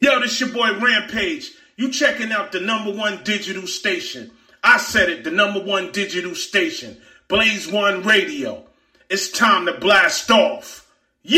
Yo, this your boy Rampage. You checking out the #1 digital station. I said it, the #1 digital station. Blaze One Radio. It's time to blast off.